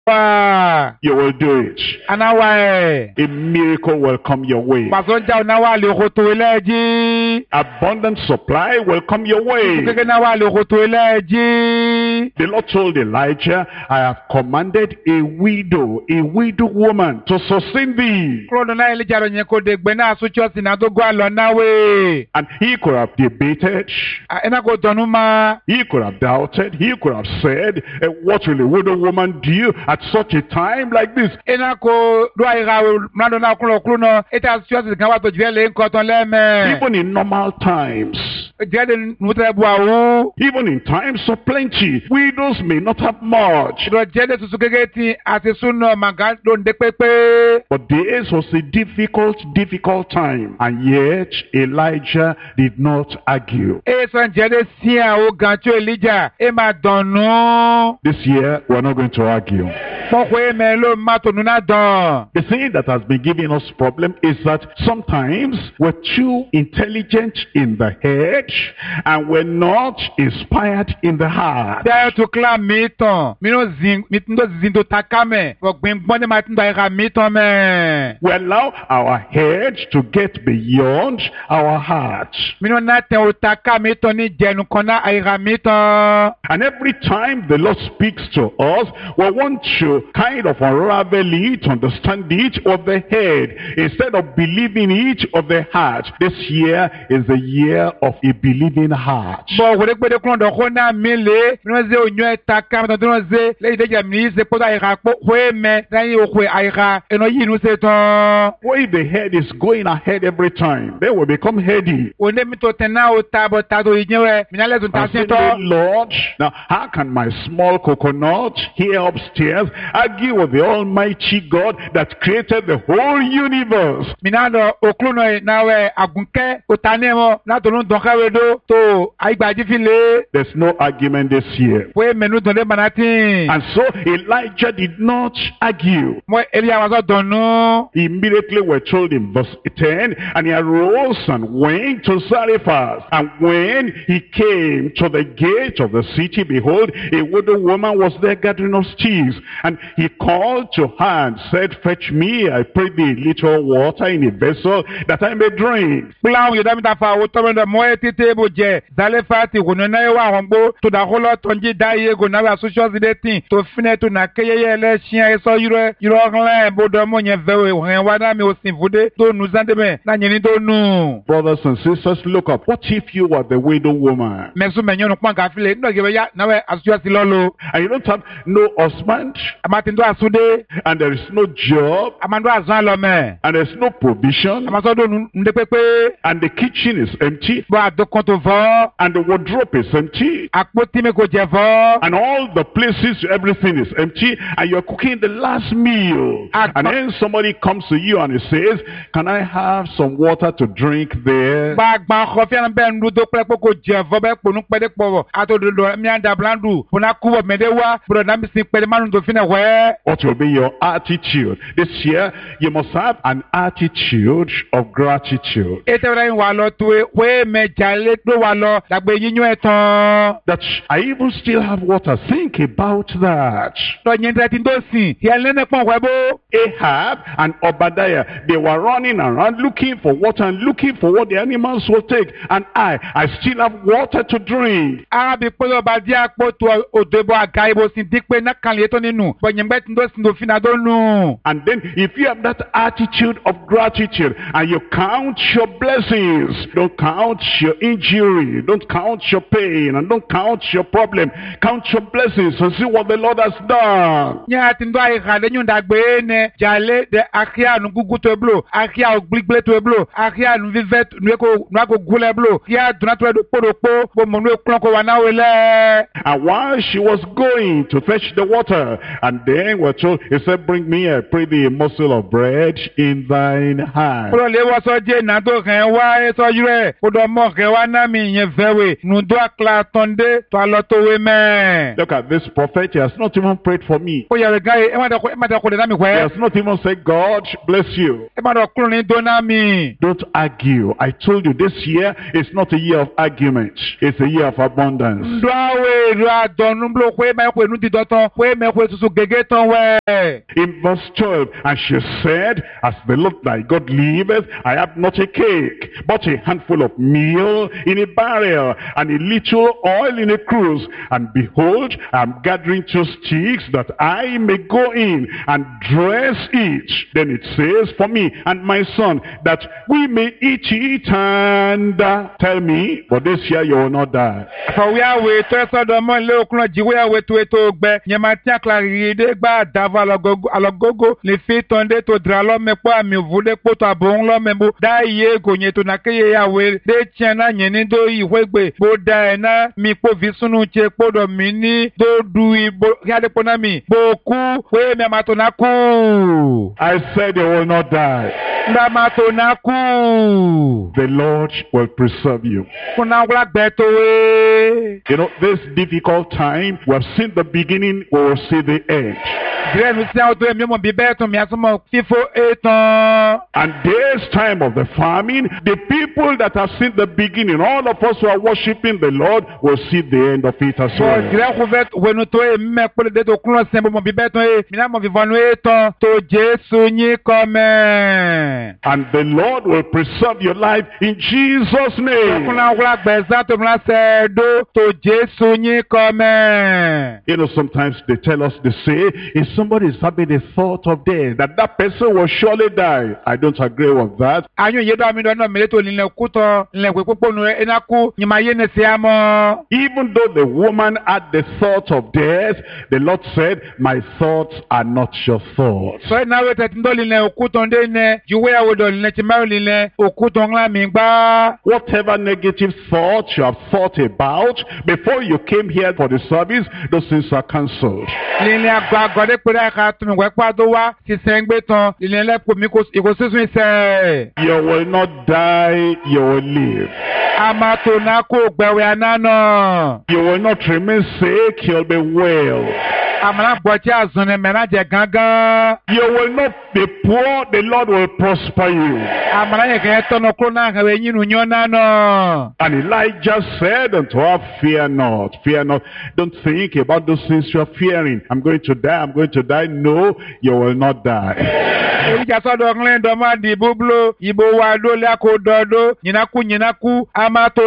You will do it. Anawa. A miracle will come your way. Pasonja unawa lihoto eleji. Abundant supply will come your way. Keke nawa lihoto eleji. The Lord told Elijah, I have commanded a widow woman to sustain thee. And he could have debated. He could have doubted. He could have said, what will a widow woman do at such a time like this? Even in normal times, even in times of plenty, widows may not have much. But this was a difficult time, and yet Elijah did not argue. This year, we're not going to argue. The thing that has been giving us problem is that sometimes we're too intelligent in the head and we're not inspired in the heart. We allow our head to get beyond our heart. And every time the Lord speaks to us, we want to kind of unravel it, understand it of the head, instead of believing it of the heart. This year is the year of a believing heart. What if the head is going ahead every time? Then we become heady. Lord, now how can my small coconut here upstairs argue with the Almighty God that created the whole universe? There's no argument this year. And so Elijah did not argue. He immediately were told in verse 10, and he arose and went to Zarephath. And when he came to the gate of the city, behold, a widow woman was there gathering of sticks. And he called to her and said, fetch me, I pray thee, little water in a vessel, that I may drink. Brothers and sisters, look up. What if you were the widow woman? And you don't have no husband, and there is no job, and there's no provision, and the kitchen is empty, and the wardrobe is empty, and all the places, everything is empty, and you're cooking the last meal, and then somebody comes to you and he says, can I have some water to drink there? What will be your attitude? This year, you must have an attitude of gratitude. That I even still have water. Think about that. Ahab and Obadiah, they were running around looking for water and looking for what the animals will take. And I still have water to drink. And then if you have that attitude of gratitude and you count your blessings, don't count your injury, don't count your pain, and don't count your problem, count your blessings and see what the Lord has done. And while she was going to fetch the water, and then we're told, he said, bring me, I pray thee, a morsel of bread in thine hand. amen. Look at this prophet. He has not even prayed for me. Ó yẹ ga ẹ má dá kó lè dá mi He wẹ́. has not even said, God bless you. Ẹ má dá kúrò ní dóná mi. Don't argue. I told you this year is not a year of argument. It's a year of abundance. Ndó àwẹ̀ ìlú àdọ̀nù blo pé mẹ́ pé inú ti dọ̀tán pé mẹ́ pé tuntun gègé tán wẹ̀. In verse 12, and she said, as the Lord thy God liveth, I have not a cake, but a handful of meal in a barrel, and a little oil in a cruse. And behold, I am gathering 2 sticks, that I may go in and dress each. Then it says, for me and my son, that we may eat it, and tell me, for this year you will not die. Fọwọ́ àwẹ̀ tó ẹ sọ́dọ̀ ọmọ ilé okùnrin jíwé àwẹ̀ tó ètò gbẹ. Yẹn máa tí àkàlà rèédé gbà dáfà alọ́gógó lè fi tọ́ndé tó dra lọ́mẹ́pọ̀ àmì òvúlé pọ̀tọ̀ àbòhún lọ́mẹ́bó. Dá iye gònyè tó nà kéye àwẹ̀ dé tiẹ̀ náà yẹn ní dó ìwé gbè. Bó da ẹ̀ náà mi kpó fi sunu tse kpódọ̀ mi ní dó du ibo yálé kpó náà mi. Bó kú pé mi àmà tó nà kú. I said you will not die. Ndá àmà tó nà kú. The Lord will preserve you. Kúnà wúlá gbẹ tó wé. You know, this difficult time, we have seen the beginning, we will see the end. Gírẹ́ nu sí àwọn tó yẹ mi mọ̀ bí bẹ́ẹ̀ tún mi àsomọ́ fífó ètàn. And this time of the famine, the people that have seen the beginning, all of us who are worshiping the Lord, will see the end of it as Bọ̀ well. gírẹ́ kú fẹ́ wẹnu tó yẹ mímẹ́ kpọ́lẹ̀ dé tó kúrò sẹ́n bọ̀ mọ̀ bí bẹ́ẹ̀ tún yẹ mi náà mọ̀ fífọ́ nu ètàn tó Jésù yín kọ́ mẹ́. And the Lord will preserve your life in Jesus' name. Kúnà wúlá gbẹ̀sán tó múlá sẹ́ẹ̀dó tó Jésù yín kọ́ mẹ́. You know, sometimes they tell us, they say, if somebody is having a thought of death, that person will surely die. I don't agree with that. Ayún yé dọ́ mi dọ́ náà mi létò nílẹ̀ kútọ̀ nílẹ̀ pé púpọ̀ nu ẹ̀ náà kú nyìmá yé ne sí àmọ́. Even though the woman had the thought of death, the Lord said, my thoughts are not your thoughts. Sọ náà wẹ̀ tẹ̀tí ndọ́ lílẹ̀ òkútọ̀ ndé nẹ juwé àwòdọ̀ lílẹ̀ tí mẹ́rin lílẹ̀ òkútọ̀ ńlá mi gbá. Whatever negative thoughts you have thought about before you came here for the service, those things are cancelled. Lílẹ̀ àgbà àgọ́dé péré àká tún ìwẹ́ pàdó wá sísẹ́ ń gbé tán lílẹ̀ lẹ́pọ̀ mi ìkó sísun ìsẹ́. You will not die, you will live. Amato na kó gbẹ̀wẹ̀ ànánà. You will not remain sick, you'll be well. Àmàlà bọ̀tí àzùnì mẹ́rin jẹ gángan. You will not be poor, the Lord will prosper you. Àmàlà yẹ kẹ́ tọ́nà kúrò náà kẹ́wé yín nù yán nánà. And Elijah said unto her, fear not, fear not. Don't think about those things you are fearing. I'm going to die, I'm going to die. No, you will not die. Èyíjà sọ́dọ̀ ọ̀gbìn dọ́mọ́ di búbló, ìbò wa lólé àkó dọ́dọ́, nyìnàkú, amato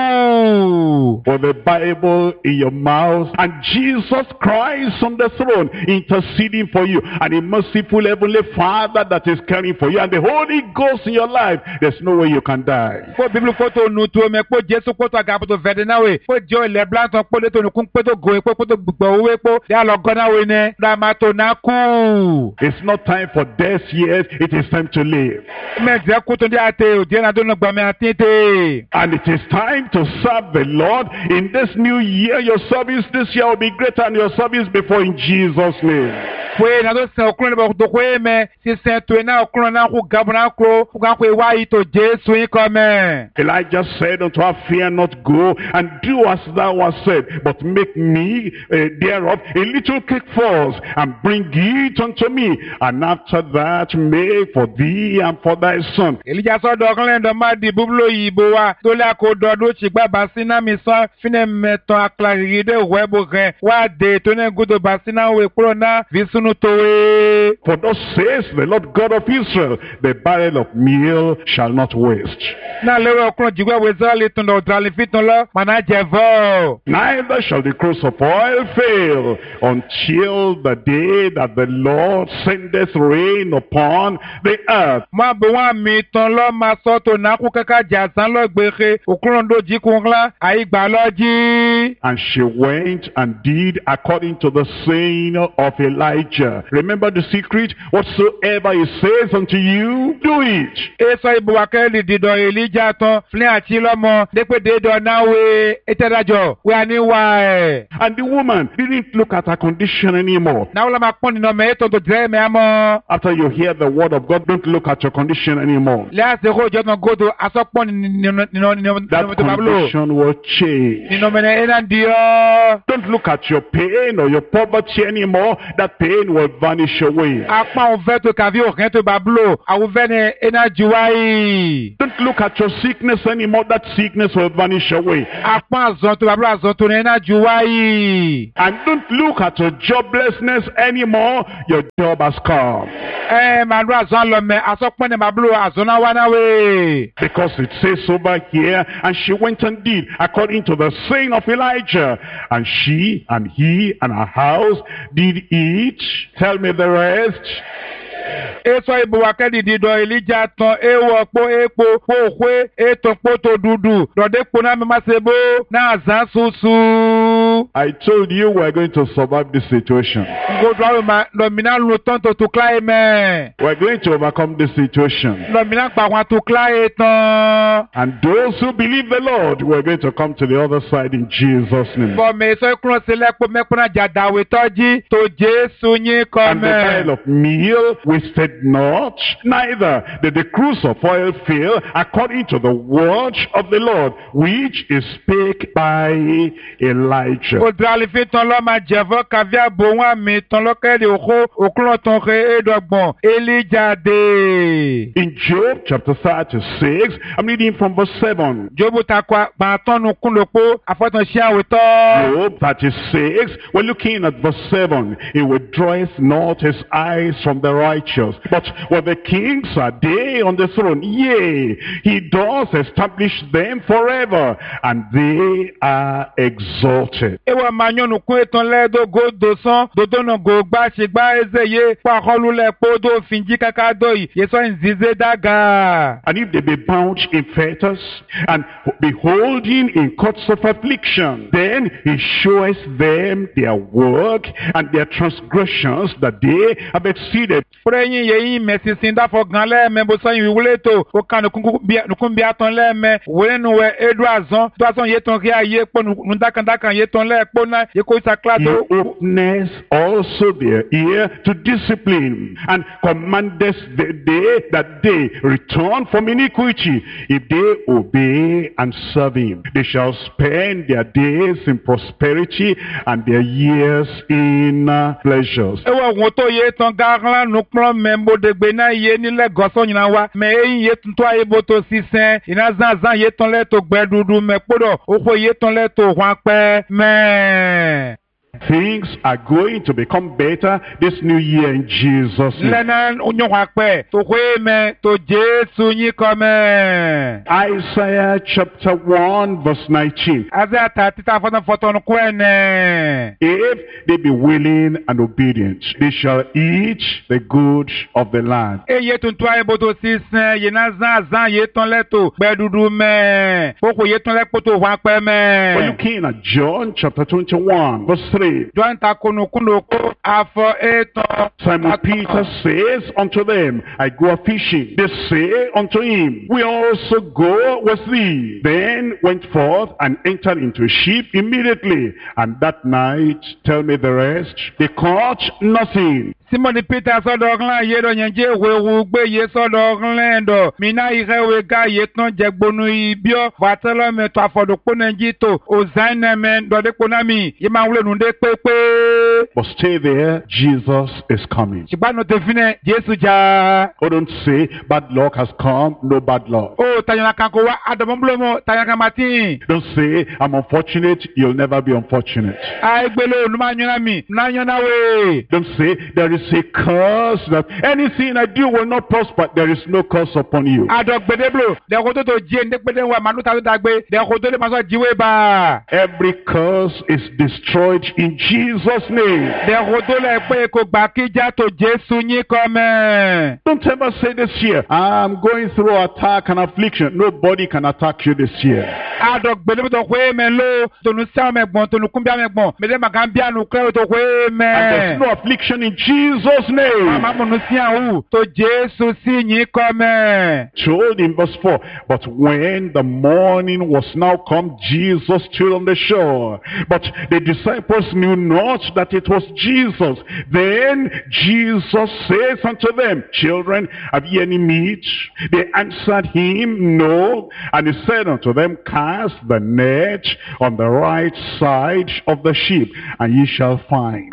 nàkú. For the Bible in your mouth, and Jesus Christ on the throne, interceding for you, and a merciful heavenly Father that is caring for you, and the Holy Ghost in your life, there's no way you can die. Fó bíbélì kótó nu tó mẹ́ kó Jésù kótó àgàpótó fẹ̀dínáwé, kó jẹ́ ilẹ̀ blanton kó létò nìkún pétó gòwé pétó gbogbo owó pó, yà lọ gọ́náwé ní ramato nàkú. It's not time for death yet, it is time to live. Mẹ́jẹ̀ kótó ní àtẹ òjì náà tó ń gbàmí àtẹ́tẹ́. And it is time to serve the Lord in this new year. Your service this year will be greater than your service before, in Jesus' name. Fue na do se okun le do ko eme si se to na okun na ku gabna ko ka ko wa ito Jesu yin ko me. Elijah said unto her, fear not, go and do as thou hast said, but make me thereof a little cake first, and bring it unto me, and after that make for thee and for thy son. Elijah so do okun le do ma di bublo yibo wa to le ko do do ti gba basina mi so fine meton aklaride webo gen wa de to ne gudo basina we kuro na visunu towe. For thus says the Lord God of Israel, the barrel of meal shall not waste. Na lewe okun jigwe we zali tun do drali fiton lo mana jevo. Neither shall the cruse of oil fail until the day that the Lord sendeth rain upon the earth. Ma bo wa mi ton lo ma so to na ku kaka jasan lo gbeche okun do ji kun la ayi gba loji. And she went and did according to the saying of Elijah. Remember the secret? Whatsoever he says unto you, do it. Eso ibo wa ke li dido Elijah ton fle ati lomo depe de do na we etedajo we ani wa e. And the woman didn't look at her condition anymore. Na wala ma pon no me to do dire me amo. After you hear the word of God, don't look at your condition anymore. Le ase ko jo no go to asopon ni That condition will change. ni no me na mandio. Don't look at your pain or your poverty anymore. That pain will vanish away. Apa uveto kavi okento bablo. Awuvene enajuai. Don't look at your sickness anymore. That sickness will vanish away. Apa zonto bablo azonto enajuai. And don't look at your joblessness anymore. Your job has come. Manu azonlome asokpene bablo azona wanawe. Because it says over here, and she went and did according to the saying of Elijah, and she and he and her house did eat. Tell me the rest. Eso ibu wakedi dido Elijah ton ewo po epo po kwe eton po to dudu dode po na memasebo na azan susu. I told you we're going to survive this situation. We're going to overcome this situation. And those who believe the Lord, we're going to come to the other side in Jesus' name. And the pile of meal wasted not, neither did the cruse of oil fail, according to the word of the Lord, which is spake by Elijah. In Job chapter 36, I'm reading from verse 7. Job 36, we're looking at verse 7. He withdraweth not his eyes from the righteous, but when the kings are they on the throne, yea, he does establish them forever, and they are exalted. And if they be bound in fetters and beholding in courts of affliction, then he showeth them their work and their transgressions that they have exceeded. He openeth also their ear to discipline, and commandeth the day that they return from iniquity. If they obey and serve him, they shall spend their days in prosperity and their years in pleasures. Things are going to become better this new year in Jesus' name. Isaiah chapter 1 verse 19. If they be willing and obedient, they shall eat the good of the land. We're looking at John chapter 21 verse 3. Simon Peter says unto them, I go a-fishing. They say unto him, we also go with thee. Then went forth and entered into a ship immediately. And that night, tell me the rest, they caught nothing. Simon Peter said, Mina irewe yeton jegbonu ibio vatelo me to afodokone njito ozaine men dode konami yemawle nunde pepe. But stay there, Jesus is coming. Oh, don't say bad luck has come, no bad luck. Don't say I'm unfortunate, you'll never be unfortunate. Don't say there is a curse that anything I do will not prosper. There is no curse upon you. Every curse is destroyed in Jesus' name. Don't ever say this year, I'm going through attack and affliction. Nobody can attack you this year. And there's no affliction in Jesus' Jesus' name. Told in verse 4, but when the morning was now come, Jesus stood on the shore. But the disciples knew not that it was Jesus. Then Jesus says unto them, children, have ye any meat? They answered him, no. And he said unto them, cast the net on the right side of the ship, and ye shall find.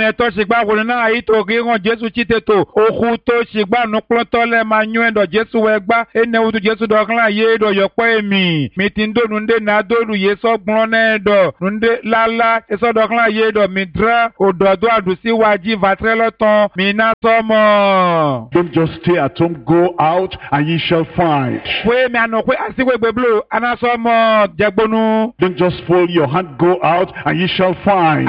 Don't just stay at home, go out and ye shall find. Don't just fold your hand, go out and ye shall find.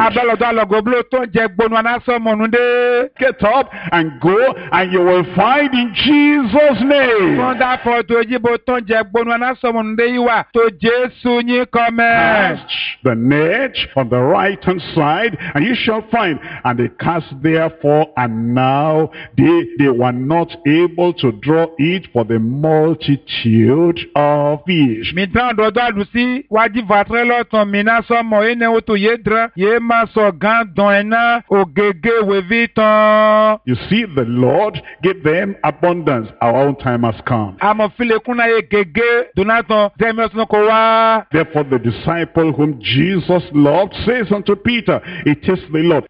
Get up and go and you will find in Jesus' name. Cast the net on the right hand side and you shall find. And they cast therefore, and now they were not able to draw it for the multitude of fish. You see, the Lord gave them abundance. Our own time has come. Therefore the disciple whom Jesus loved says unto Peter, it is the Lord.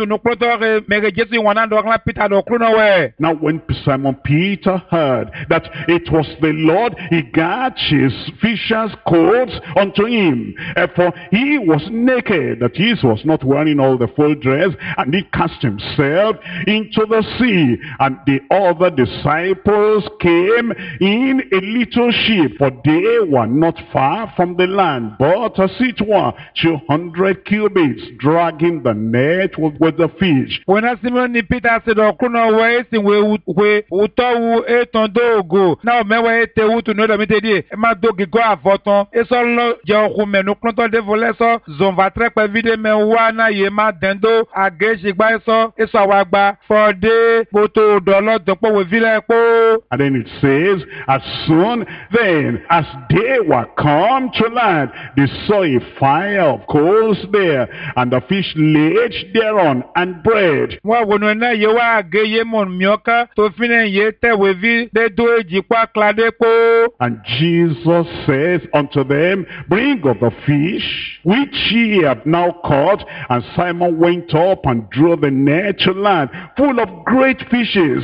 Now when Simon Peter heard that it was the Lord, he gat his fisher's coats unto him. For he was naked, that is, was not wearing all the full dress, and he cast himself into the sea. And the other disciples came in a little ship, for they were not far from the land, but as it were 200 cubits, dragging the net with the fish. And then it says, as soon then as they were come to land, they saw a fire of coals there, and the fish laid thereon, and bread. And Jesus says unto them, bring of the fish which ye have now caught. And Simon went up and drew the net to land, full of great fishes.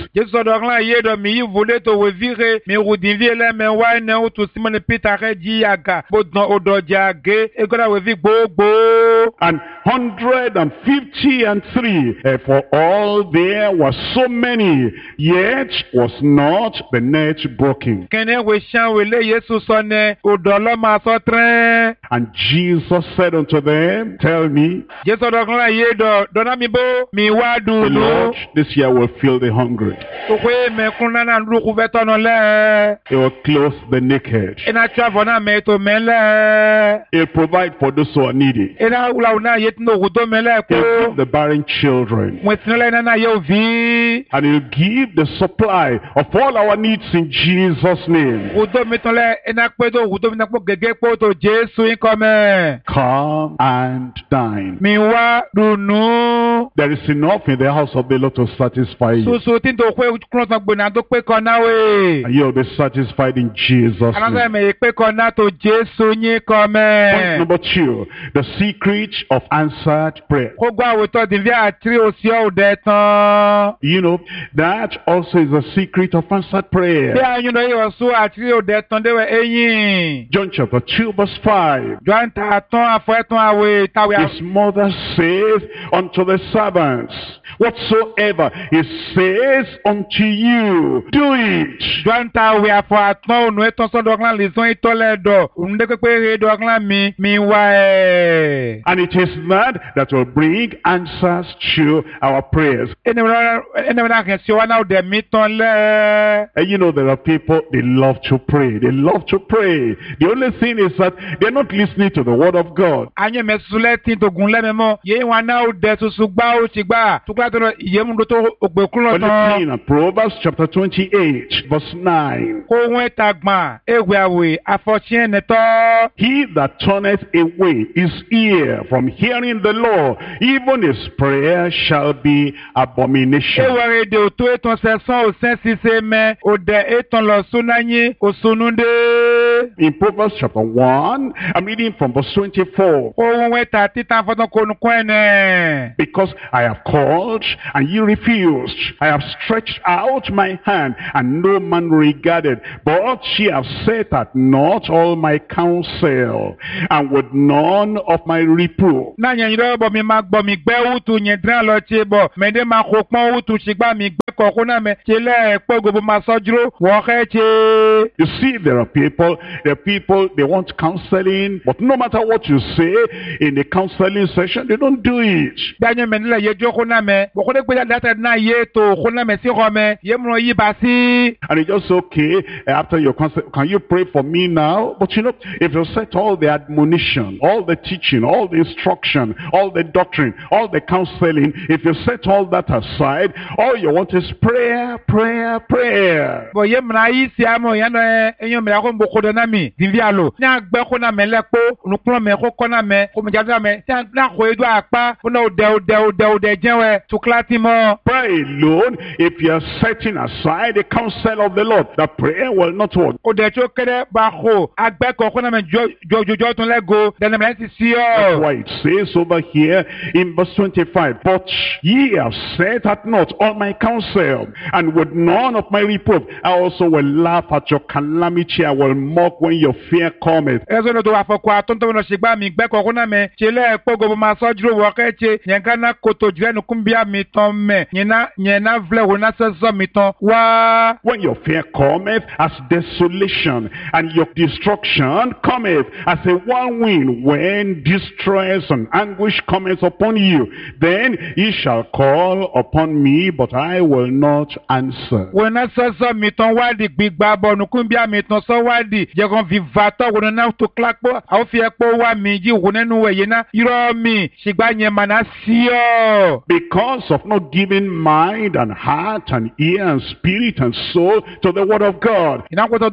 And 153, for all there were so many, yet was not the net broken. And Jesus said unto them, tell me, the Lord this year will fill the hungry. He will clothe the naked. He'll provide for those who are needy. He'll give the barren children. And he'll give the supply of all our needs in Jesus' name. Come and dine. There is enough in the house of the Lord to satisfy you. And you'll be satisfied in Jesus' name. Point number 2, the secret of answered prayer. You know, that also is a secret of answered prayer. John chapter 2 verse 5. His mother says unto the servants, whatsoever he says unto you, do it. And it is that will bring answers to our prayers. And you know, there are people, they love to pray. They love to pray. The only thing is that they're not listening to the word of God. in Proverbs chapter 28, verse 9. He that turneth away his ear from hearing the law, even his prayer shall be abomination. In Proverbs chapter 1, I'm reading from verse 24. Because I have called, and ye refused. I have stretched out my hand, and no man regarded. But ye have set at naught all my counsel, and with none of my reproof. You see, there are people, they want counseling, but no matter what you say in the counseling session, they don't do it. And it's just okay after your counsel. Can you pray for me now? But you know, if you set all the admonition, all the teaching, all the instruction, all the doctrine, all the counseling, if you set all that aside, all you want is prayer, prayer, prayer. Pray alone. If you are setting aside the counsel of the Lord, the prayer will not work. That's why it says over here in verse 25, but ye have set at naught all my counsel, and with none of my reproof. I also will laugh at your calamity. I will mock when your fear cometh. When your fear cometh as desolation, and your destruction cometh as a whirlwind, when distress and anguish cometh upon you, then ye shall call upon me, but I will not answer. Because of not giving mind and heart and ear and spirit and soul to the word of God.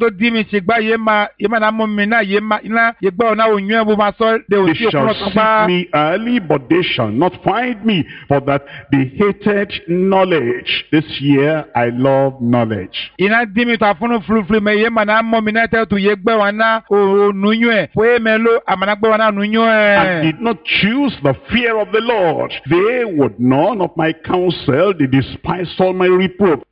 They shall seek me early, but they shall not find me, for that they hated knowledge. This year I love knowledge. And did not choose the fear of the Lord. They would none of my counsel, they despised all my reproof.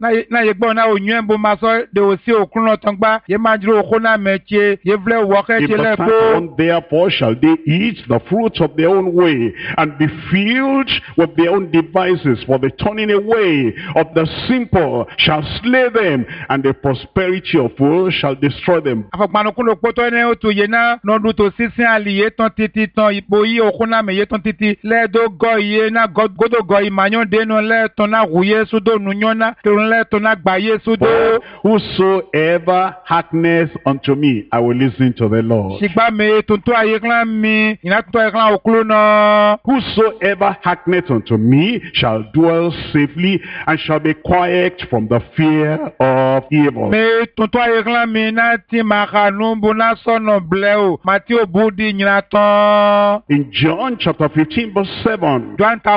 Therefore shall they eat the fruit of their own way, and be filled with their own devices, for the turning away of the simple shall slay them, and the prosperity of fools shall destroy them. Whosoever hearkeneth unto me, I will listen to the Lord. Whosoever hearkeneth unto me shall dwell safely, and shall be quiet from the fear of evil. In John chapter 15 verse 7,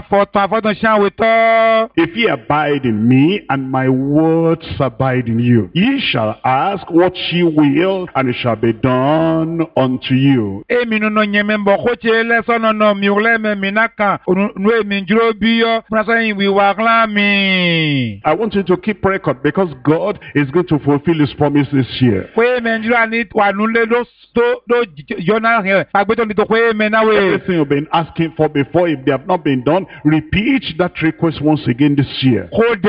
if ye abide in me, and my words abide in you, ye shall ask what ye will, and it shall be done unto you. I want you to keep record, because God is going to fulfill his promise this year. Everything you've been asking for before, if they have not been done, repeat that request once again this year.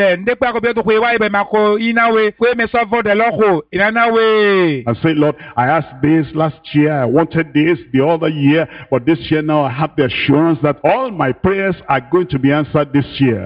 And say, Lord, I asked this last year, I wanted this the other year, but this year now I have the assurance that all my prayers are going to be answered this year.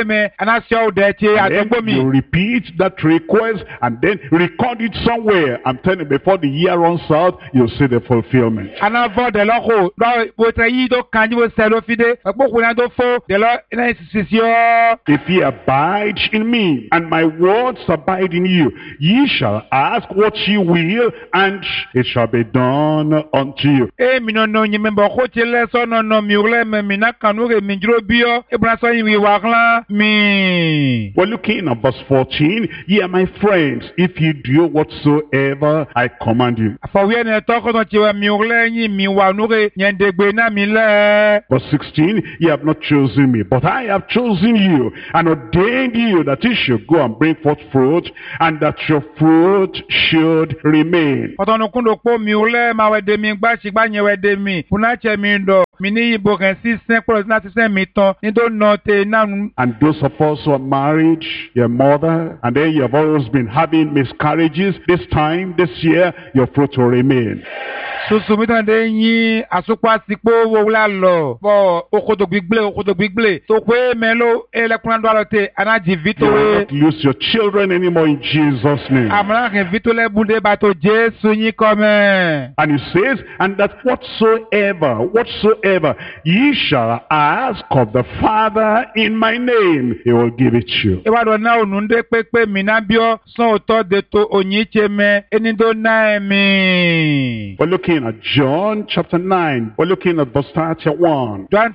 me anasio deche adogbo mi. You repeat that request and then record it somewhere. I'm telling you, before the year runs out, you'll see the fulfillment. Anavo de loho do botayi do kanji bo selo fide akpoku na do fo de lo na sisio. If ye abide in me and my words abide in you, ye shall ask what ye will, and it shall be done unto you. Mi no nyimembo ko tele so no mi ule me na kanure mi juro bio e bra so yin wi wakla mi. We're looking at verse 14. Ye are my friends, if you do whatsoever I command you. For we na to ko to ti wa mi ule yin mi wa nure nyendegbe na mi le. Verse 16. Ye have not chosen me, but I have chosen you and ordained you that you should go and bring forth fruit, and that your fruit should remain. Otono kundo po mi ule ma we de mi gba sigba yen we de mi. Una che mi ndo mi ni ibo kan si sen pro na ti sen mi ton ni do no te na. And those of us who are married, your mother, and then you have always been having miscarriages, this time, this year, your fruit will remain. Susu mi tan de yin asupa sipo wo la lo bo okodo gbigble to pe melo elekun do alote anaji vito we. You will not lose your children anymore in Jesus' name. Amara ke vito le bunde ba to Jesu yin come. And he says, and that whatsoever ye shall ask of the Father in my name, he will give it you. E wa do na onunde pepe mi na bio so to de to onyi cheme eni do na mi. We're looking at John chapter 9. We're looking at verse 31. John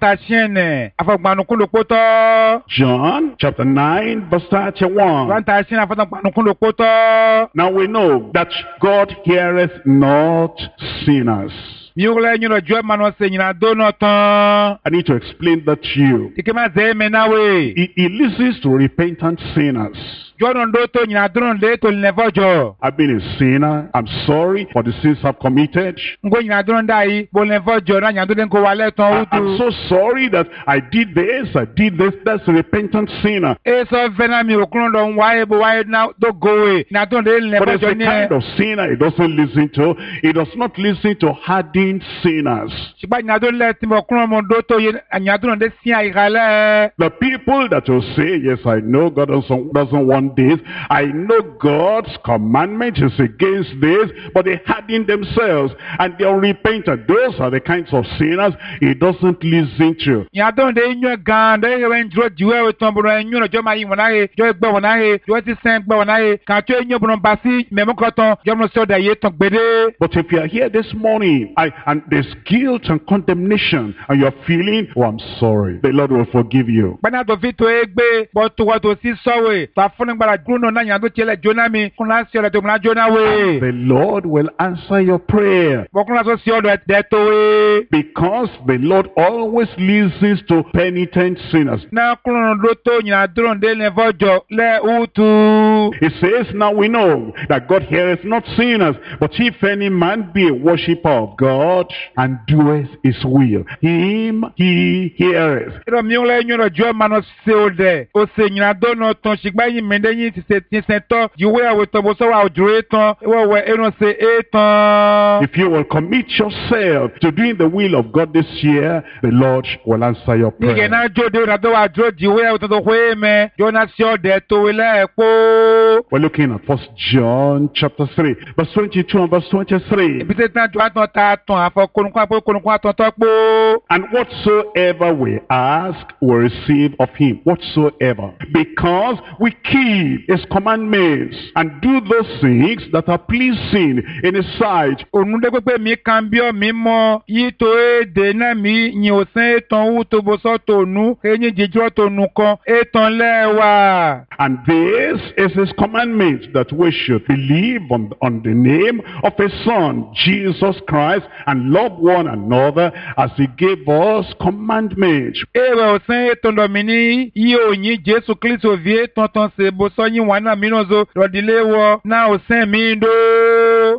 chapter 9 verse 31. Now we know that God heareth not sinners. I need to explain that to you. He listens to repentant sinners. I've been a sinner. I'm sorry for the sins I've committed. I'm so sorry that I did this. That's a repentant sinner. But it's the kind of sinner he doesn't listen to. He does not listen to hardened sinners. The people that will say, yes, I know God doesn't want this. I know God's commandment is against this, but they harden themselves and they are repentant. Those are the kinds of sinners he doesn't listen to. But if you are here this morning and there's guilt and condemnation and you're feeling, oh, I'm sorry, the Lord will forgive you. The Lord will answer your prayer. Because the Lord always listens to penitent sinners. He says, now we know that God heareth not sinners, but if any man be a worshipper of God and doeth his will, him he heareth. If you will commit yourself to doing the will of God this year, the Lord will answer your prayer. We're looking at 1 John chapter 3, verse 22 and verse 23. And whatsoever we ask, we receive of him. Whatsoever. Because we keep his commandments and do those things that are pleasing in his sight. And this is his commandment, that we should believe on the name of his Son, Jesus Christ, and love one another as he gave us commandments.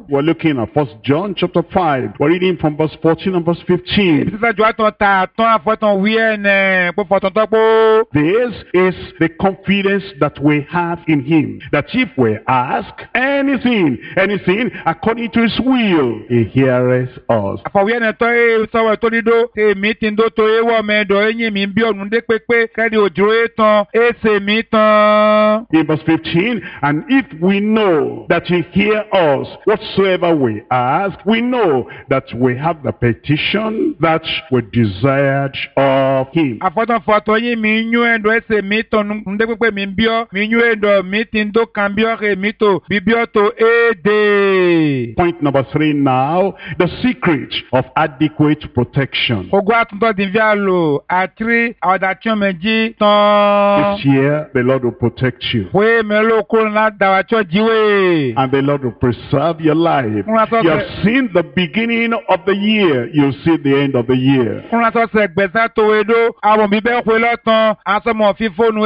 o. We're looking at 1 John chapter 5. We're reading from verse 14 and verse 15. Sísájú àtọ̀ ta àtọ̀ àfọ̀tàn wí ẹ̀nẹ̀ pọ̀ fọ̀tàn tọ́pọ̀. This is the confidence that we have in him, that if we ask anything according to his will, he heareth us. Àfọ̀wí ẹ̀nẹ̀ tọ́ ẹ̀ sọ̀rọ̀ tó dídó. Èmi ti ń dó tó ewọ́ mẹ́ẹ̀dọ̀ ẹ̀yìn mi bí ọ̀nù dé pépé kẹ́ni òjò ètàn èsè mi tán. In verse 15, and if we know that he hear us, whatsoever we ask, we know that we have the petition that we desired of him. Àfọ̀tàn fọ̀tọ̀ yín mi ń yún ẹ̀dọ̀ ẹ̀sẹ̀ mi tán ń dé pépé mi bí ọ́ mi yún ẹ̀dọ̀ mi ti ń dó kan bí ọ́ rè mi tó bíbí ọ́ tó éde. Point number 3 now, the secret of adequate protection. Ogun àtúntò di vialo àtìrí àwọ̀dàtìọ́ méjì tán. This year, the Lord will protect you. Wé mélòó kúrò ńlá dàwàtìọ́ jíwé. And the Lord will preserve your life. You have seen the beginning of the year, you'll see the end of the year. Kúrò sọ̀sẹ̀ gbẹ̀sẹ̀ tó edó, àwọn bíbẹ́ pé lọ́tàn, àsọmọ̀ fífóònù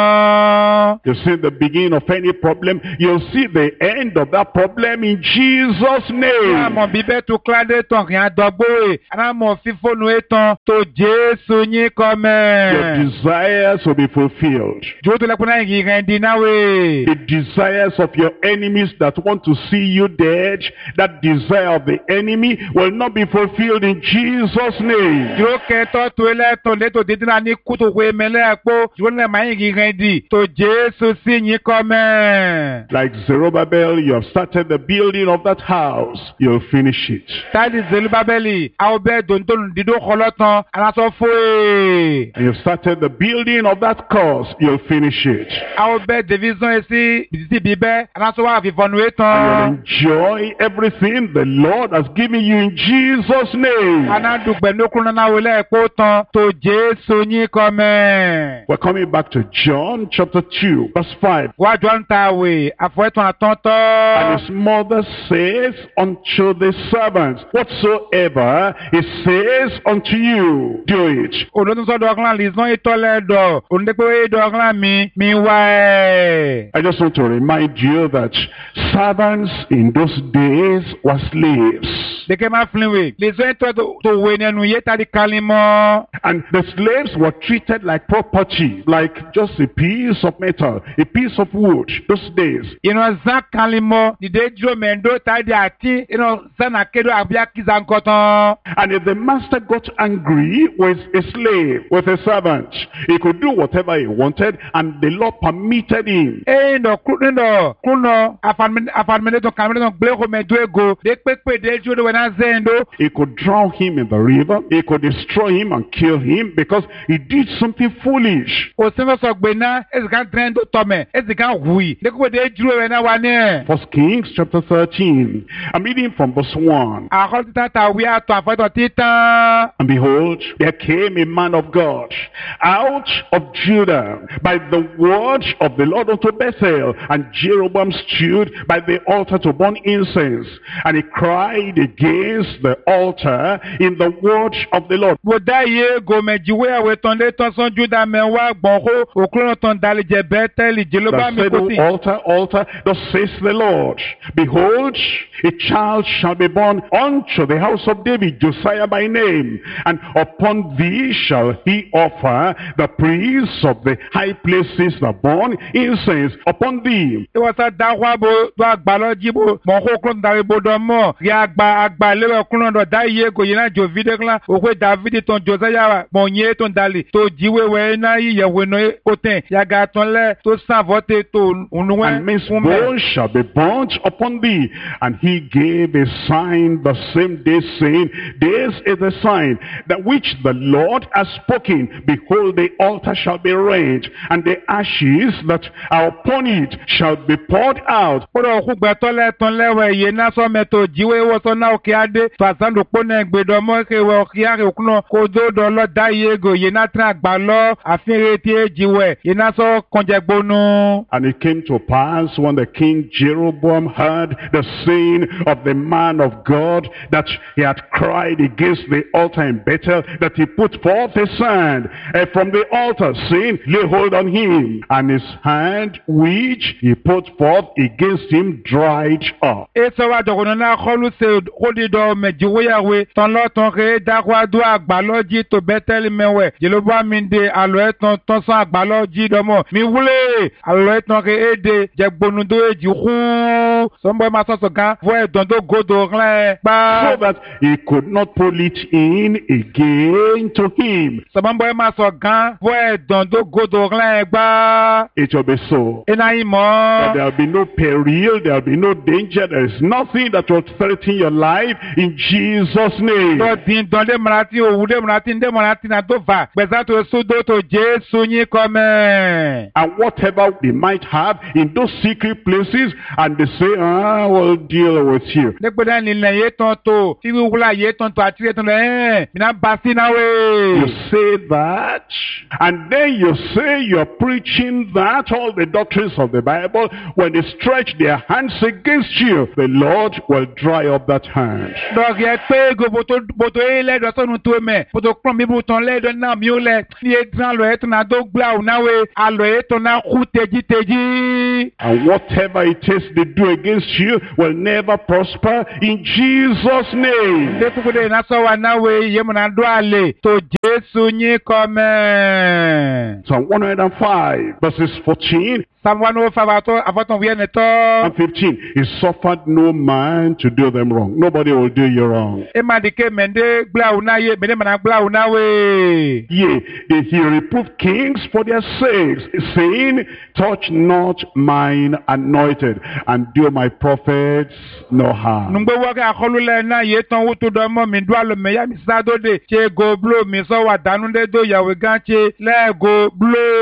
ètàn. You've seen the beginning of any problem, you'll see the end of that problem in Jesus' name. Àmọ̀ bíbẹ́ tó kíládé tán kì í àdọ́gbò ẹ̀, àmọ̀ fífóònù ètàn tó Jésù yín kọ́mẹ̀. Your desires will be fulfilled. Jòwó tó lẹ́kùn náà yìí rẹ̀ dín náà wẹ̀. The desires of your enemies that want to see you dead, that desire of the enemy will not be fulfilled in Jesus' name. Jòwó kẹtọ́ tó ẹlẹ́tọ̀ létò dídí náà ní kútó wé mẹ́lẹ́ ẹ̀pọ̀, jòwó náà máa yìí rẹ̀ dín tó Jésù sí yín kọ́mẹ̀. Like Zerubbabel, you have started the building of that house, you'll finish it. Táàdì Zelubabeli, àwọn bẹ́ẹ̀ dòńtòlù dídó kọlọ́tàn, aláṣọ fóè. And you've started the building of that cause, you'll finish it. Àwọn bẹ́ẹ̀ division èsì bìtìtì bíbẹ́, aláṣọ wà fífọ́nù ètàn. And you'll enjoy everything the Lord has given you in Jesus' name. Anádùgbẹ̀ lókùnrin náà wọlé ẹ̀kọ́ tán tó Jésù yín kọ́mẹ̀. We're coming back to John chapter 2, verse 5. Wájú ọ̀n ta àwẹ̀, àfọ̀ẹ́tàn àtọ́tọ́. And his mother says unto the servants, whatsoever he says unto you, do it. Olóòtú sọ́dọ̀ ọ̀gá lìsàn ìtọ́lẹ̀dọ̀, òǹdẹ́pẹ́ ìdọ̀gá mi wá ẹ̀. I just want to remind you that servants in those days were slaves. Dèkè máa fìlìwé, lìsàn ìtọ́ tó wé nínú yé tàbí kalimọ́. And the slaves were treated like property, like just a piece of metal, a piece of wood, those days. Ìnà zan kalimọ́, dìde dúró mẹ́ndó tàbí àti ìnà sànà kédo àbíyá kìzà nkọ́tàn. And if the master got angry with a slave, with a servant, he could do whatever he wanted, and the law permitted him. Kúnọ̀ àfàmìlẹ́tọ̀ kàmìlẹ́tọ̀ gbẹ́kọ̀ mẹ́dó ego, dé pépè dé dúró wẹ̀ náà zẹ́ndó. He could drown him in the river, he could destroy him and kill him because he did something foolish. Òsínfẹ́sọ̀ gbé náà, èsìká dẹ́ndó tọ̀mẹ̀, èsìká hùwì, dé pépè dé dúró wẹ̀ náà wà ní ẹ̀. 1 Kings chapter 13. I'm reading from verse 1. Àkọ́ títà tàwí àtọ̀ àfẹ́tọ̀ títàn. And behold, there came a man of God out of Judah by the word of the Lord unto Bethel, and Jeroboam stood by the altar to burn incense, and he cried against the altar in the word of the Lord. Wòdáyé gòmẹ̀jìwé àwẹ̀tàn létọ́ sán Júdà mẹ́wàá gbọ̀nhó òkúrò tán dalẹ̀jẹ̀ Bẹ́tẹ́lì jẹ́lóbá mi kò sí. Altar, thus says the Lord, behold, a child shall be born unto the house of David, Josiah by name, and upon thee shall he offer the priests of the high places that burn incense upon thee. Ìwọ̀sá dáwàbò tó àgbàlọ́ jíbò mọ̀kó kúrò dárí bodò mọ́ rí àgbà lérò kúrò dọ̀ dáyé kò yẹn náà jò fídé kúrò òkú Dávidi tán Josiah mọ̀nyé tó ń dalè tó jíwèwé náà yíyẹ̀wé náà ó tẹ̀ yàgà tán lẹ̀ tó sàvọ́tẹ̀ tó ònúwẹ́. And men's bones shall be burnt upon thee. And he gave a sign the same day, saying, this is the sign that which the Lord has spoken. Behold, the altar shall be rent, and the ashes that are upon it shall be poured out. Kódà òkú gbẹ̀tọ́lẹ̀ tán lẹ́wọ̀ ẹ̀yẹ náà sọ́mẹ́tò jíwé wọ́sọ náà òkè adé tó àsándùpọ̀ náà gbèdọ̀mọ́ kéwẹ̀ òkè àrè òkú náà kó dódò lọ dá iye ego yẹn náà tún àgbà lọ àfihàn tí é jíwẹ̀ yẹn náà sọ kànjẹ́ gbónú. And it came to pass when the king Jeroboam heard the saying of the man of God that he had cried against the altar in Bethel, that he put forth his hand from the altar, saying, lay hold on him. And his hand which he put forth against him dried up. up. Esa wa dogono na kholu se khodido me jiwoyawe ton lo ton re dakwa do agbaloji to betel mewe jelobo minde alo eton ton san agbaloji domo mi wule alo eton re ede jegbonu do eji khu sombo ma so gan vo dondo godo ran ba So that he could not pull it in again to him. sombo ma so gan vo dondo godo ran ba It will be so. ena That imo there will be no peril, there will be no danger, there is nothing that will threaten your life in Jesus' name. to din donde marati o wude marati nde marati na do va gbeza to sudo to Jesu yin come. And whatever they might have in those secret places, and they say, we'll deal with you. Nekpeda ni le ye ton to ti wi wula ye ton to atire ton mina basi na You we say that, and then you say you're preaching that, all the doctrines of the Bible, when they stretch their hands against you, the Lord will dry up that hand. donc ye pe go boto ele do sonu to me boto kron mi boton le do na mi o le ni e tran lo e ton na do gba o na we alo e ton na ku teji And whatever it is they do against you will never prosper in Jesus' name. de ku de na so wa na we ye mo na do ale to Jesu yin come. Psalm 105 verses 14 Psalm 105 avaton wiye ne to and 15. He suffered no man to do them wrong. Nobody will do you wrong. e ma de ke mende gba o na ye mende ma na gba o na we Yea, he reproved kings for their sakes, saying, touch not mine anointed, and do my prophets no harm. nungbe wake akọlulẹ náà yé tán wó tó dọmọ mi dúà lọ mẹyà mi sádóde ṣe go blo mi sọ wà dánúdé dó yàwé gán ṣe lẹ́ẹ̀go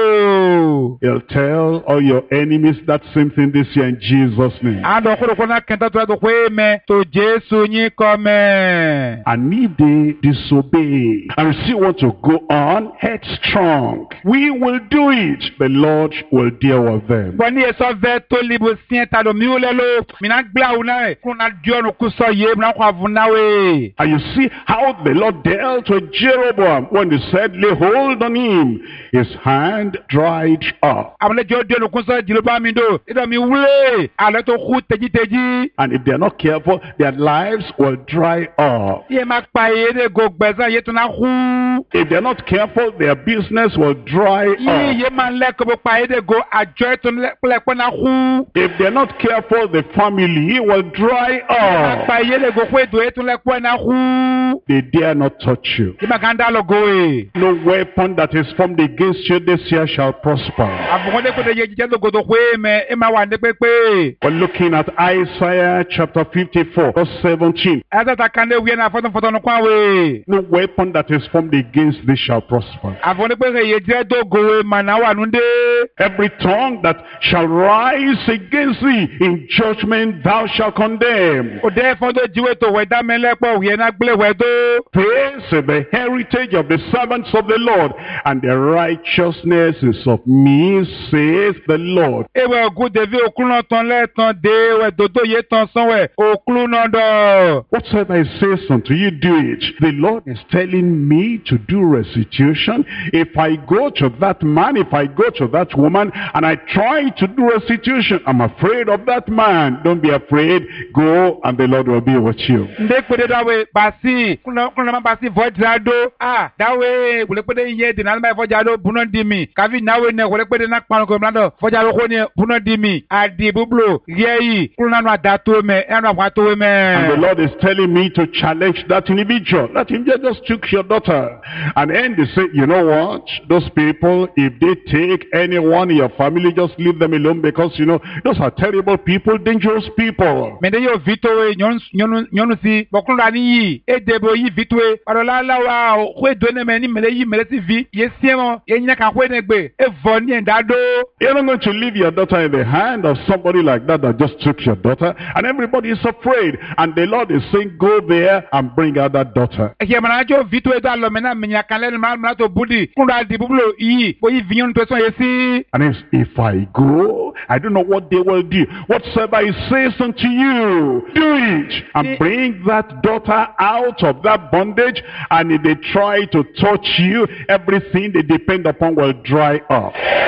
blo. He'll tell all your enemies that same thing this year in Jesus' name. àdó kúròkó náà kẹta tó yàtọ̀ pé mẹ tó Jésù yín kọ́ mẹ. And if they disobey and still want to go on headstrong, we will do it. The Lord will deal with them. wọ́n ní èso fẹ́ tó libo sí ta ló mi ò lẹ́ ló mìíràn gbé àwọn náà kó náà di ọ̀nà kó sọ yé mìíràn kó àfún náà wé. And you see how the Lord dealt with Jeroboam when he said, lay hold on him. His hand dried up. àwọn ẹjọ́ di ọ̀nà kó sọ jìlọ bá mi dò ìdọ̀ mi wúlé àlẹ́ tó kú tẹ́jítẹ́jí. And if they're not careful, their lives will dry up. yé máa pa yé de go gbẹ̀sán yé tó náà kú. If they're not careful, their business will dry up. yé máa ń lẹ́kọ̀ọ́ bó pa yé de go àjọ ètò lẹ́pẹ́ náà kú. If they're not careful, the family will dry up. pa yé de go kó ètò ètò lẹ́pẹ́ náà kú. They dare not touch you. yé máa kàn dá lọ go e. No weapon that is formed against you this year shall prosper. àbùkọ́dé kò dé yé jíjẹ́ tó gòdò pé mẹ́ ẹ máa wà ní pépé. We're looking at Isaiah chapter 54, verse 17. ẹ tẹ́ta kan dé wíyẹn náà fọ́tún ní kwan wé. No weapon that is formed against thee shall prosper. àbùkọ́dé pé yé jíjẹ́ tó go e mà náà wà nù dé. Every tongue that shall rise against thee in judgment thou shalt condemn. òde fọ́tò jíwé tó wẹ̀ dá mẹ́lẹ́pọ̀ wíyẹn náà gbélé wẹ̀ tó. This is the heritage of the servants of the Lord, and their righteousness is of me, says the Lord. ewé ògùn dèbí òkúrú náà tán lẹ́ẹ̀tàn dé wẹ̀ dòdò yé tán sanwó-ẹ̀ òkúrú náà dọ̀. Whatsoever he says unto you, do it. The Lord is telling me to do restitution. If I go to that man, if I go to that woman, and I try to do restitution, I'm afraid of that man. Don't be afraid. Go, and the Lord will be with you. ndé kpede dawe basi kuna ma basi vɔdra do a dawe wòle kpede yé dènà alima vɔdra do bunɔ di mi kafi nawe ne wòle kpede na kpanu ko mladɔ vɔdra do ko ne bunɔ di mi adi bublo yéyi kuna nu ada to mɛ ɛnu àwọn ato And the mɛ. Lord is telling me to challenge that individual. That individual just took your daughter. And then they say, you know what? Those people, if they take anyone in your family, just leave them alone, because, you know, those are terrible people, dangerous people. mɛnde yóò vitowe nyɔnu si bɔkulu ani yi edebo yi vitowe ɔdɔlala wa ko edo ne mɛ ni mɛlɛ yi mɛlɛ si vi yé siɛmɔ yé nya kan ko ne gbe evɔ ni ɛda do. You're not going to leave your daughter in the hand of somebody like that just took your daughter. And everybody is afraid. And the Lord is saying, go there and bring out that daughter. ẹ̀kẹ́ mọ̀nà àjọ vitowe tó alọ́ mẹ́nà mẹ́nyà kan lẹ́nu máa tó budi kúndùn adi bublo yìí bó yí viyan tó sọ yé sí. And if I go, I don't know what they will do. Whatsoever he says unto you, do it. And bring that daughter out of that bondage. And if they try to touch you, everything they depend upon will dry up.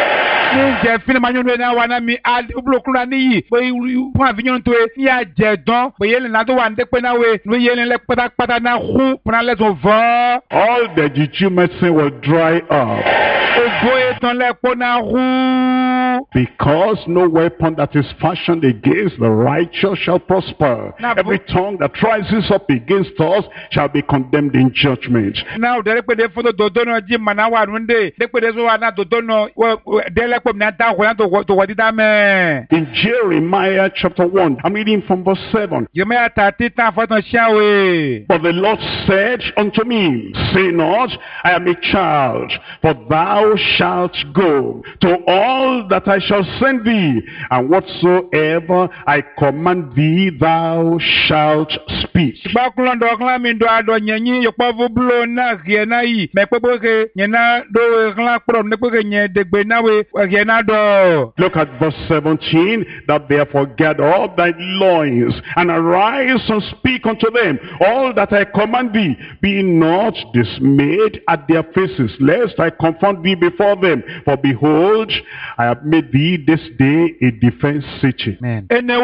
Ní jẹ́ fínà máa yọ̀nù ẹ̀ náà wà náà mi àdúgbò níyì pé fún àfihàn tó ní àjẹ̀dán pé yẹn lè náà tó wà ní dẹ́pẹ́ náà wẹ̀ ní yẹn lè pátápátá náà kú fúnra lẹ́sùn fọ́. All the Jew medicine will dry up. Ògbó ètò lẹ́pọ̀ náà kú. Because no weapon that is fashioned against the righteous shall prosper. Every tongue that rises up against us shall be condemned in judgment. Now, the repede for the dodono Jim Manawa Runde, the Pedezoana Dodono, Delepo Nata, to what did I mean? In Jeremiah chapter 1, I'm reading from verse 7. You may have Tita for the Shawe. But the Lord said unto me, say not, I am a child, for thou shalt go to all that I shall send thee, and whatsoever I command thee, thou shalt speak. Look at verse 17. That therefore gather up thy loins, and arise and speak unto them all that I command thee. Be not dismayed at their faces, lest I confound thee before them. For behold, I have made thee this day a defense city. Amen.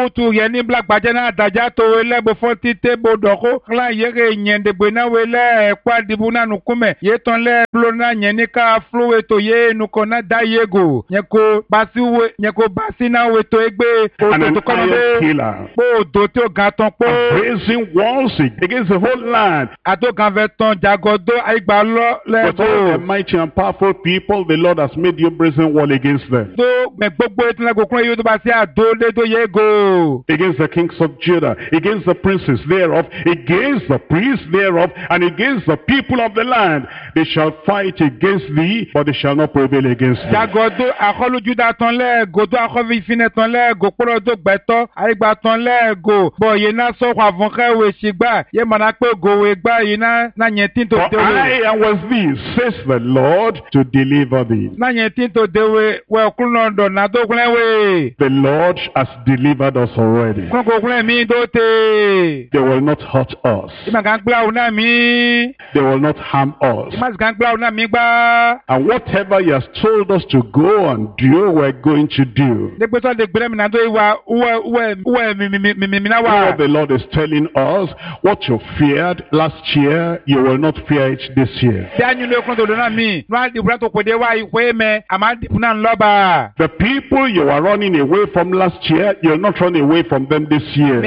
And an iron pillar, raising walls against the whole land. But all the mighty and powerful people, the Lord has made you brazen wall against them. Against the kings of Judah, against the princes thereof, against the priests thereof, and against the people of the land. They shall fight against thee, but they shall not prevail against thee. For I am with thee, says the Lord, to deliver thee. The Lord has delivered us already. They will not hurt us. They will not harm us. And whatever He has told us to go and do, we're going to do. What the Lord is telling us, what you feared last year, you will not fear it this year. The people you are running away from last year, you'll not run away from them this year.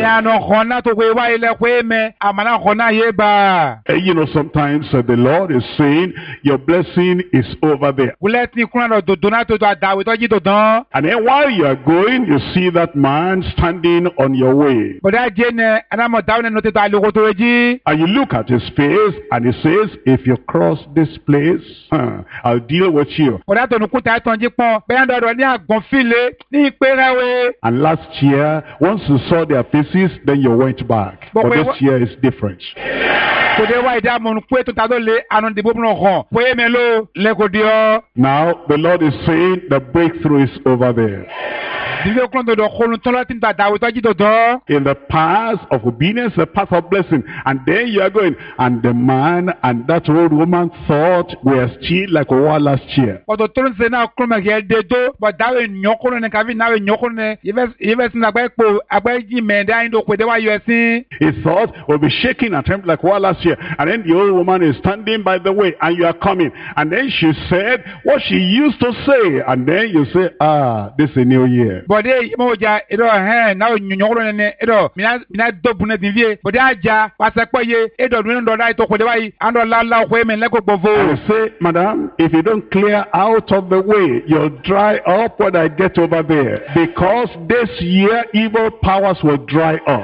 You know, sometimes the Lord is saying, your blessing is over there. And then while you are going, you see that man standing on your way. And you look at his face, and he says, if you cross this place, I'll deal with you. And last year, once you saw their faces, then you went back. But this year is different. Now, the Lord is saying the breakthrough is over there. In the path of obedience, the path of blessing. And then you are going. And the man and that old woman thought we are still like we were last year. He thought we'll be shaking at him like we were last year. And then the old woman is standing by the way, and you are coming. And then she said what she used to say. And then you say, this is a new year. And say, madam, if you don't clear out of the way, you'll dry up when I get over there. Because this year, evil powers will dry up.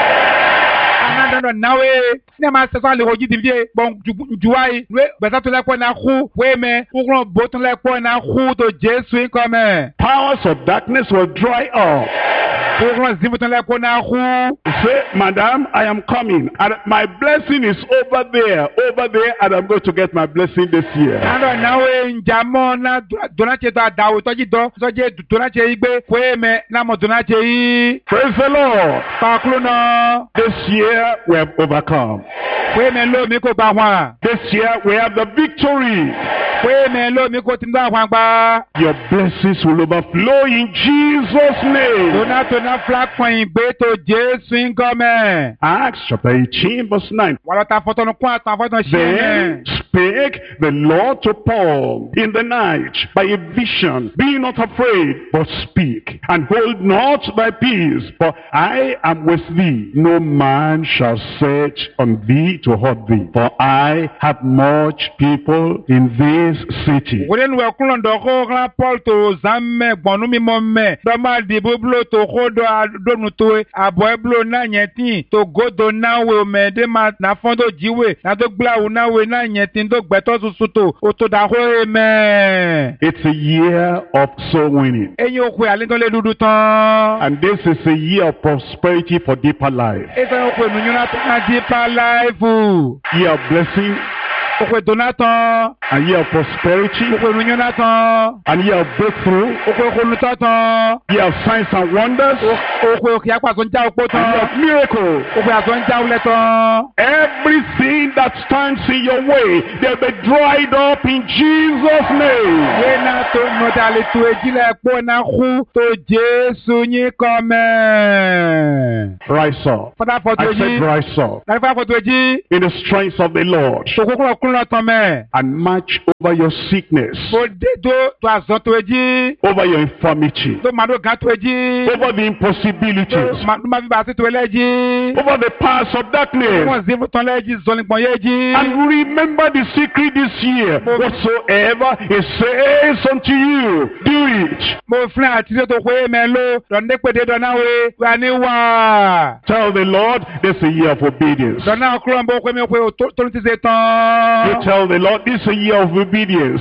Powers of darkness will dry up. Say, madam, I am coming, and my blessing is over there, and I'm going to get my blessing this year. Praise the Lord. This year we have overcome. This year we have the victory. Your blessings will overflow in Jesus' name. Acts chapter 18 verse 9. Then spake the Lord to Paul in the night by a vision, be not afraid, but speak, and hold not thy peace, for I am with thee. No man shall set on thee to hurt thee, for I have much people in this city. It's a year of soul winning. And this is a year of prosperity for deeper life. Year of blessing. And year of prosperity. And year of breakthrough. Year of signs and wonders. And year of miracles. Everything that stands in your way, they'll be dried up in Jesus' name. Rise up. I said rise up. In the strength of the Lord. And march over your sickness, over your infirmity, over the impossibilities, over the powers of darkness. And remember the secret this year. Whatsoever it says unto you, do it. Tell the Lord, this is a year of obedience. You tell the Lord, this is a year of obedience.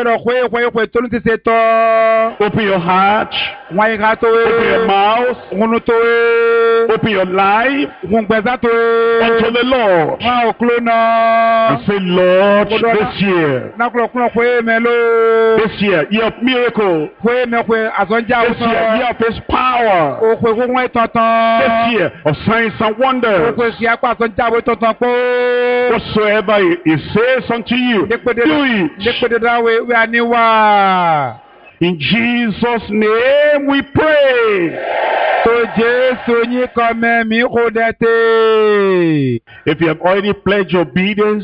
Open your heart. Open your mouth. Open your life unto the Lord. And say, Lord, this year, year of miracle. This year, year of His power. This year of signs and wonders. Whatsoever He says unto you, do it. In Jesus' name we pray. If you have already pledged obedience,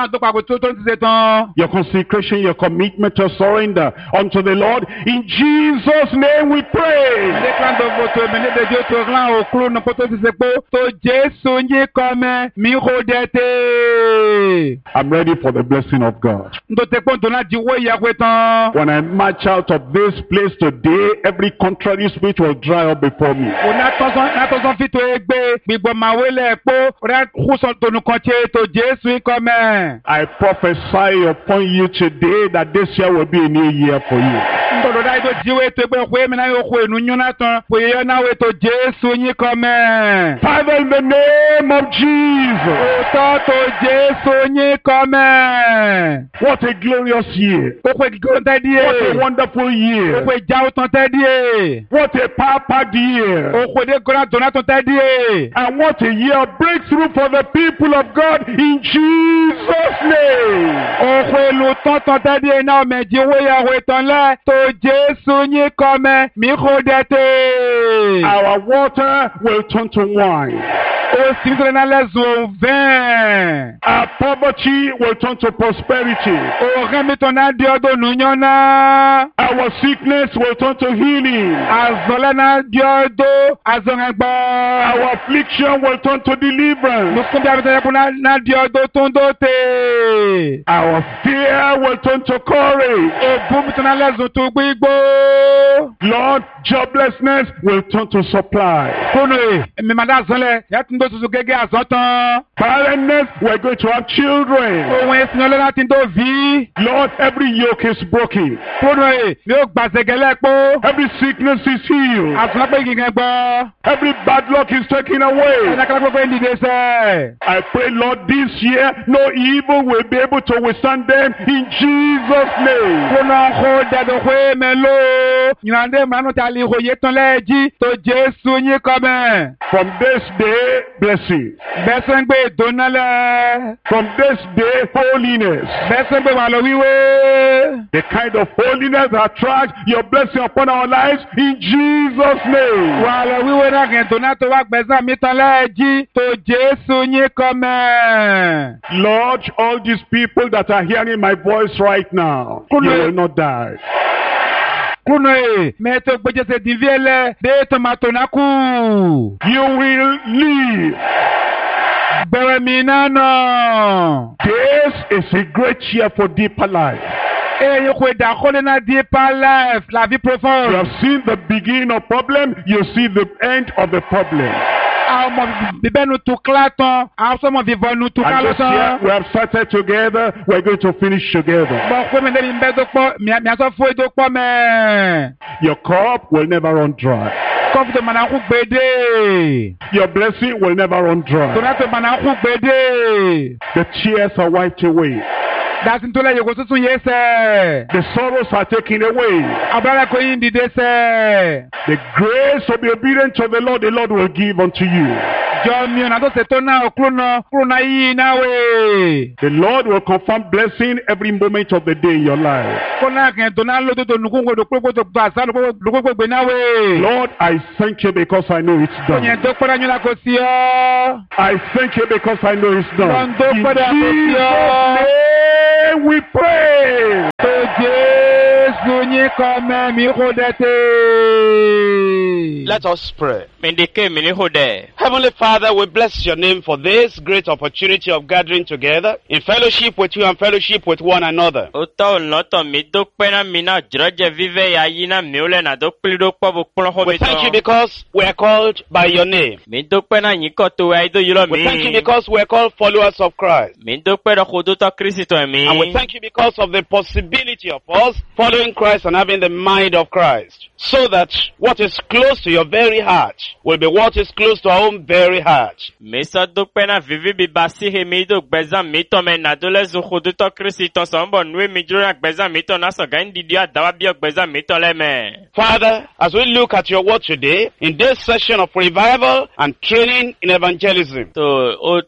your consecration, your commitment to surrender unto the Lord, in Jesus' name we pray. I'm ready for the blessing of God. When I march out of this place today, every contrary spirit will dry up before me. I prophesy upon you today that this year will be a new year for you. Father, in the name of Jesus. What a glorious year. What a wonderful year. What a power-packed year. And what a year of breakthrough for the people of God in Jesus' name. Our water will turn to wine. Our poverty will turn to prosperity. Our sickness will turn to healing. Our affliction will turn to deliverance. Our fear will turn to courage. Lord, joblessness will turn to supply. Barrenness, we're going to have children. Lord, every yoke is broken. Every sickness is healed. Every bad luck is taken away. I pray, Lord, this year, no evil will be able to withstand them in Jesus' name. Yìnyín màánù tí a lè ròyìn tán lẹ́ẹ̀jí tó Jésù yín kọ́mẹ̀. From this day, blessing. Bẹ́sẹ̀ ń gbé ìdónálẹ̀. From this day, holiness. Bẹ́sẹ̀ ń gbé wà lọ wíwé. The kind of holiness that attracts your blessing upon our lives in Jesus' name. Wà lọ wíwé náà kì í dóná tó wá gbẹ̀sán mi tán lẹ́ẹ̀jí tó Jésù yín kọ́mẹ̀. Lord, all these people that are hearing my voice right now, you will not die. Kunoe, meto gbejese diviele, de tomato naku. You will live. Bereminano. This is a great year for deeper life. You deeper life, la vie profonde. You have seen the beginning of problem, you see the end of the problem. And this year we have started together, we're going to finish together. Your cup will never run dry. Your blessing will never run dry. The tears are wiped away. The sorrows are taken away. The grace to be obedient to the Lord will give unto you. The Lord will confirm blessing every moment of the day in your life. Lord, I thank you because I know it's done. I thank you because I know it's done. In Jesus' name we pray. Let us pray. Heavenly Father, we bless your name for this great opportunity of gathering together in fellowship with you and fellowship with one another. We thank you because we are called by your name. We thank you because we are called followers of Christ. And we thank you because of the possibility of us following Christ and having the mind of Christ. So that what is close to your very heart will be what is close to our own very heart. Father, as we look at your word today, in this session of revival and training in evangelism, Lord,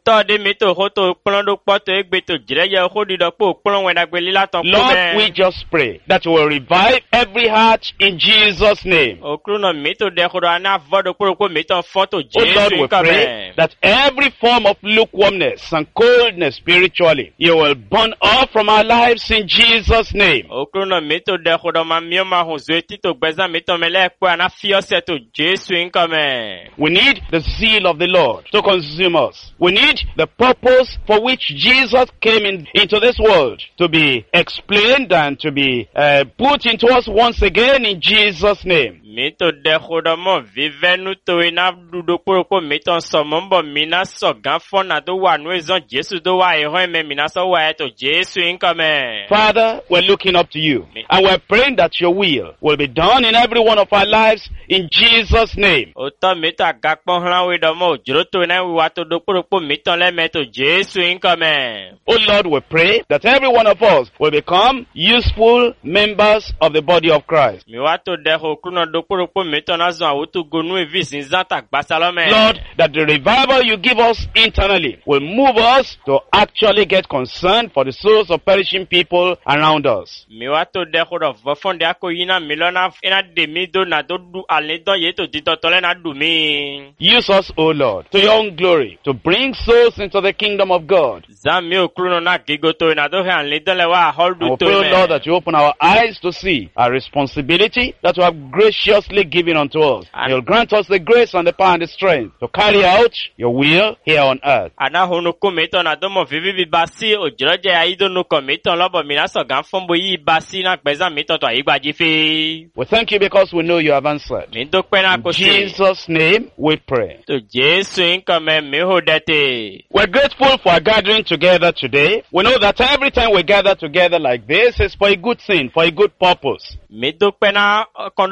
we just pray that you will revive every heart in Jesus' name. Oh Lord, we pray that every form of lukewarmness and coldness spiritually, you will burn off from our lives in Jesus' name. We need the zeal of the Lord to consume us. We need the purpose for which Jesus came into this world to be explained and to be put into us once again in Jesus' name. Mito de khodomo vivenu to ina dudo poroko mito somombo mina so gafo na do wa nwezon Jesu do wa ehon me mina so wa eto Jesu income. Father, we're looking up to you and we're praying that your will be done in every one of our lives in Jesus' name. Oto mito agakpon hlan we do mo juro to na we wa to do poroko mito le meto Jesu income. Oh Lord, we pray that every one of us will become useful members of the body of Christ. Mi wa to de ho kuno do Lord, that the revival you give us internally will move us to actually get concerned for the souls of perishing people around us. Use us, O Lord, to your own glory, to bring souls into the kingdom of God. And we pray, Lord, that you open our eyes to see our responsibility that you have graciously given unto us. And you'll grant us the grace and the power and the strength to carry out your will here on earth. We thank you because we know you have answered. In Jesus' name we pray. We're grateful for our gathering together today. We know that every time we gather together like this is for a good thing, for a good purpose.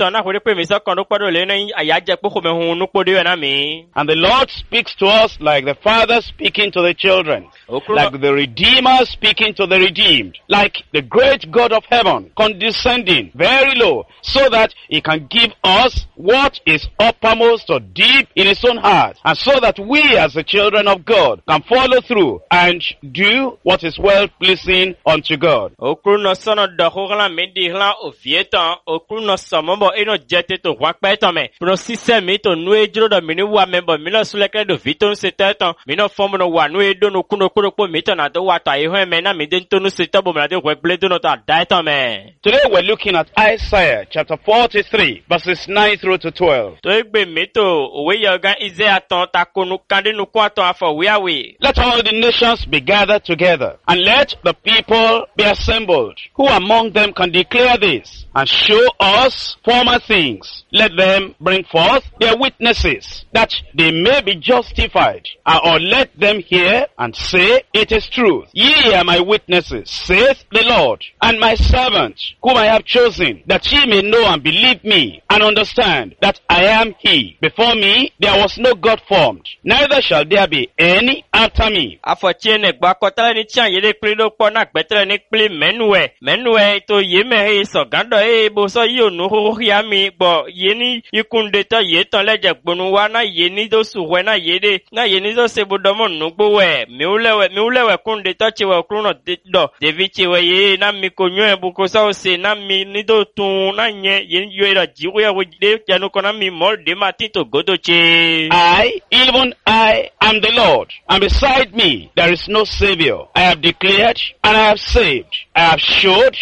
na hore pe mi so kan do podo le na ayaje pe ko me hun nu podo na mi. And the Lord speaks to us like the Father speaking to the children, like the Redeemer speaking to the redeemed, like the great God of heaven condescending very low so that he can give us what is uppermost or deep in his own heart, and so that we as the children of God can follow through and do what is well pleasing unto God. Okru no sono do hogla mendi hla o vieta okru no somo eno jete to wakpe to me pro system mi to nu ejro do mi ni wa member mi lo suleke do viton setetan mi no form no wa nu edo no kuno po mi to na do wa ta ehun me na mi de to nu setabo na de we bledo no ta dai to me. Today we're looking at Isaiah chapter 43 verses 9 through to 12. To egbe mi to owe yoga Isaiah ton ta konu kande nu kwa to afo we awe. Let all the nations be gathered together, and let the people be assembled. Who among them can declare this, and show us former things? Let them bring forth their witnesses, that they may be justified. Or let them hear and say, it is truth. Ye are my witnesses, saith the Lord, and my servant, whom I have chosen, that ye may know and believe me, and understand that I am he. Before me there was no God formed, neither shall there be any after me. Afochene gba kotala ni chan yede klido pona gbetre ni kli menwe to yeme he so gando e bo so yo no ho ya mi gbo yeni ikunde to ye ton leje gbonu wa na yeni do suwe na yeni do se bodomo no gbowe mi ulewe kunde to chiwe kruno do David chiwe ye na mi konyo e buko so se na mi ni do tun na nye yeni yo era jiwe wo de janu kona mi mol de mati to godo che. I, even I, am the Lord, and beside me there is no Savior. I have declared and I have saved. I have showed